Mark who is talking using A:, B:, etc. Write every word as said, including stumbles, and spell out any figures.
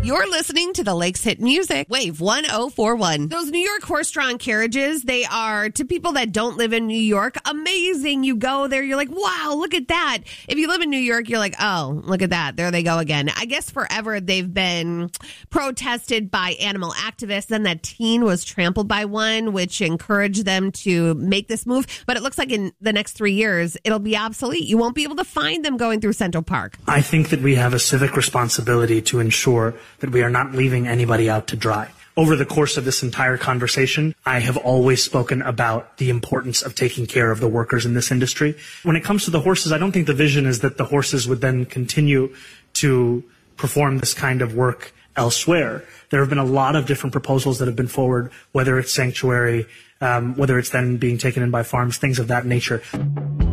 A: You're listening to the Lakes Hit Music, Wave one oh four one. Those New York horse-drawn carriages, they are, to people that don't live in New York, amazing. You go there, you're like, wow, look at that. If you live in New York, you're like, oh, look at that. There they go again. I guess forever they've been protested by animal activists. Then that teen was trampled by one, which encouraged them to make this move. But it looks like in the next three years, it'll be obsolete. You won't be able to find them going through Central Park.
B: I think that we have a civic responsibility to ensure that we are not leaving anybody out to dry. Over the course of this entire conversation, I have always spoken about the importance of taking care of the workers in this industry. When it comes to the horses, I don't think the vision is that the horses would then continue to perform this kind of work elsewhere. There have been a lot of different proposals that have been forward, whether it's sanctuary, um, whether it's then being taken in by farms, things of that nature.